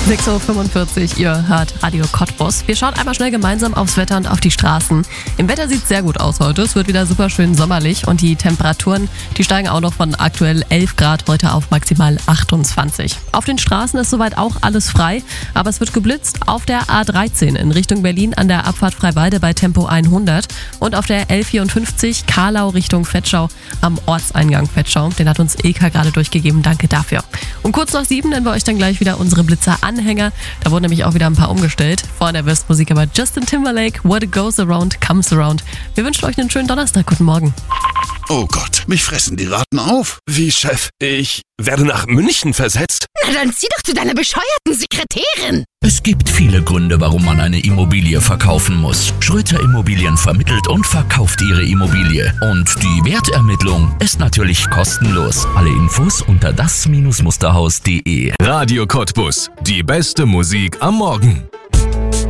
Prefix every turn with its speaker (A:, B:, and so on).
A: 6.45 Uhr, ihr hört Radio Cottbus. Wir schauen einmal schnell gemeinsam aufs Wetter und auf die Straßen. Im Wetter sieht es sehr gut aus heute. Es wird wieder super schön sommerlich und die Temperaturen, die steigen auch noch von aktuell 11 Grad heute auf maximal 28. Auf den Straßen ist soweit auch alles frei, aber es wird geblitzt auf der A13 in Richtung Berlin an der Abfahrt Freiwalde bei Tempo 100 und auf der L54 Karlau Richtung Vetschau am Ortseingang Vetschau. Den hat uns Ilka gerade durchgegeben. Danke dafür. Und kurz nach 7 nennen wir euch dann gleich wieder unsere Blitzer-Anhänger. Da wurden nämlich auch wieder ein paar umgestellt. Vor der Westmusik aber Justin Timberlake, What It Goes Around, Comes Around. Wir wünschen euch einen schönen Donnerstag. Guten Morgen.
B: Oh Gott, mich fressen die Ratten auf.
C: Wie, Chef? Ich werde nach München versetzt?
D: Na dann zieh doch zu deiner bescheuerten Sekretärin.
E: Es gibt viele Gründe, warum man eine Immobilie verkaufen muss. Schröter Immobilien vermittelt und verkauft ihre Immobilie. Und die Wertermittlung ist natürlich kostenlos. Alle Infos unter das-musterhaus.de.
C: Radio Cottbus. Die beste Musik am Morgen.